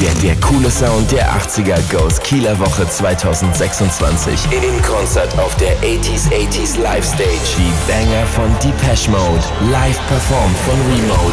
Der coole Sound der 80er Goes Kieler Woche 2026. Im Konzert auf der 80s Live Stage. Die Banger von Depeche Mode. Live performt von Remote.